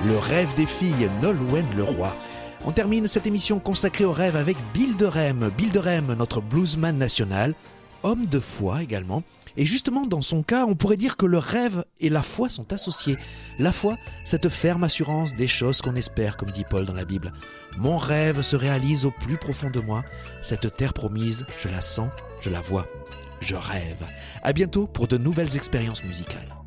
Le rêve des filles, Nolwenn Leroy. On termine cette émission consacrée au rêve avec Bill de Rem. Bill de Rem, notre bluesman national, homme de foi également. Et justement, dans son cas, on pourrait dire que le rêve et la foi sont associés. La foi, cette ferme assurance des choses qu'on espère, comme dit Paul dans la Bible. Mon rêve se réalise au plus profond de moi. Cette terre promise, je la sens, je la vois, je rêve. À bientôt pour de nouvelles expériences musicales.